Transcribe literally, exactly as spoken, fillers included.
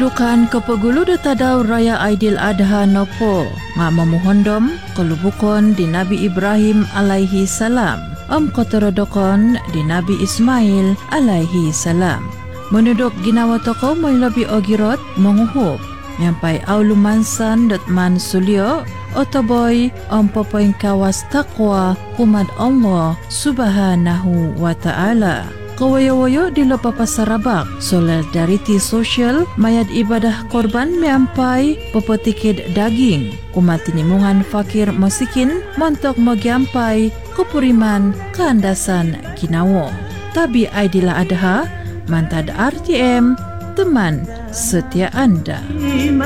Dukan kepegulu detadau raya Aidil Adha nopo nga memohondom kelubukon di Nabi Ibrahim alaihi salam om kotorodokon di Nabi Ismail alaihi salam. Menuduk ginawa toko moy lebih ogirot menguhup nyampai aulumansan dot man sulio otoboy om popoing kawas takwa umat Allah subhanahu wa ta'ala. Kawayo-wayo di lopa pasarabak solidarity social mayat ibadah korban meampai pepetikid daging umat tinimungan fakir masikin montok magiampai kupuriman keandasan ginawo. Tabi Aidil Adha mantad R T M teman setia Anda.